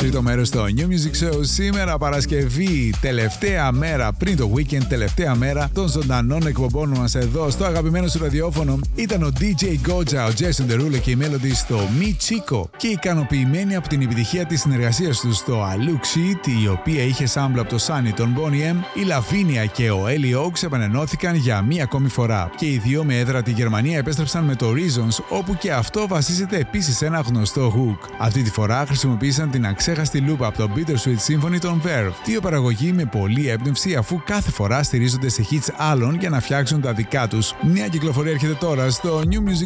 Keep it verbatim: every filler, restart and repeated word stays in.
Τρίτο μέρος στο New Music Show. Σήμερα Παρασκευή, τελευταία μέρα πριν το weekend, τελευταία μέρα των ζωντανών εκπομπών μας εδώ στο αγαπημένο σου ραδιόφωνο. Ήταν ο ντι τζέι Goja, ο Jason Derulo και η Melody στο Mi Chico. Και ικανοποιημένοι από την επιτυχία της συνεργασίας τους στο A Look Sheet, η οποία είχε σάμπλ από το Sunny των Boney M, η Lavinia και ο Ellie Oaks επανενώθηκαν για μία ακόμη φορά. Και οι δύο με έδρα τη Γερμανία επέστρεψαν με το Reasons, όπου και αυτό βασίζεται επίσης σε ένα γνωστό hook. Αυτή τη φορά χρησιμοποίησαν την αξέχαστη λούπα από το Bittersweet Symphony των Verve. Δύο παραγωγοί με πολλή έμπνευση, αφού κάθε φορά στηρίζονται σε hits άλλων για να φτιάξουν τα δικά τους. Μια κυκλοφορία έρχεται τώρα στο New Music